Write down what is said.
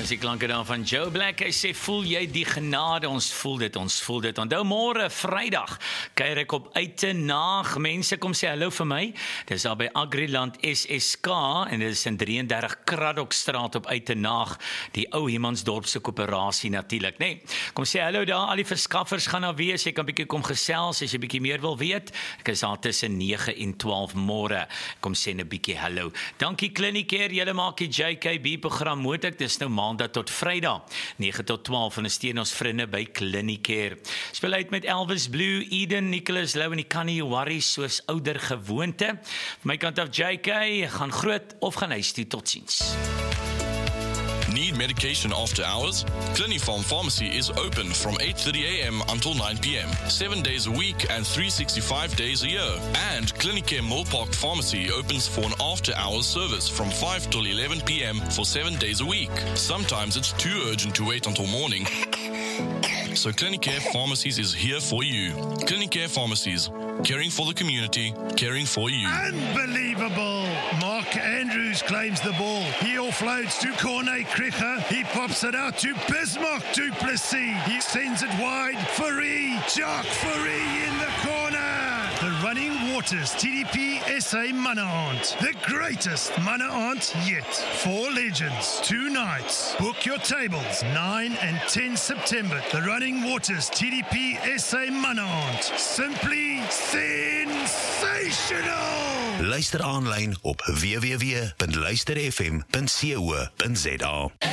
Dis die klanke dan van Joe Black. Hy sê, voel jy die genade? Ons voel dit. Onthou môre, Vrydag, kuier ek op Uitenaag. Mense, kom sê hallo vir my. Dis daar by Agriland SSK en dit is in 33 Kraddockstraat op Uitenaag, die ou Humansdorpse koöperasie natuurlik, nee. Kom sê hallo daar, al die verskaffers gaan daar wees. Jy kan bietjie kom gesels as jy bietjie meer wil weet. Ek is daar tussen 9 en 12 môre. Kom sê 'n bietjie hallo. Dankie Clinicare, julle maak die JKB program moontlik. Dis nou Maandag tot Vrydag, 9 tot 12 en steun ons vriende by Clinicare. Speel uit met Elvis Blue, Eden, Nicholas Lou en die kan nie worry soos ouer gewoonte. Van my kant af JK, gaan groot of gaan huis toe, totsiens. Need medication after hours? Clinifarm Pharmacy is open from 8:30 a.m. until 9 p.m. 7 days a week and 365 days a year. And Clinicare Millpark Pharmacy opens for an after-hours service from 5 till 11 p.m. for 7 days a week. Sometimes it's too urgent to wait until morning. So Clinicare Pharmacies is here for you. Clinicare Pharmacies, caring for the community, caring for you. Unbelievable! Mark Andrews claims the ball. He offloads to Corne Krige. He pops it out to Bismarck du Plessis. He sends it wide. Fourie, Jacques Fourie in the corner. The Running Waters TDP SA Mana Aunt. The greatest Mana Aunt yet. 4 legends, 2 nights. Book your tables 9 and 10 September. The Running Waters TDP SA Mana Aunt. Simply sensational! Luister aanlyn op www.luisterfm.co.za.